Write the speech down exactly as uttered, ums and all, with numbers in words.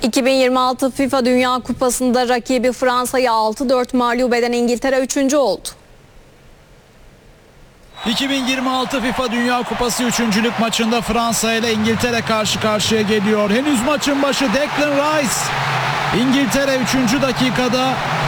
iki bin yirmi altı FIFA Dünya Kupası'nda rakibi Fransa'yı altı dört mağlup eden İngiltere üçüncü oldu. iki bin yirmi altı FIFA Dünya Kupası üçüncülük maçında Fransa ile İngiltere karşı karşıya geliyor. Henüz maçın başı Declan Rice. İngiltere üçüncü dakikada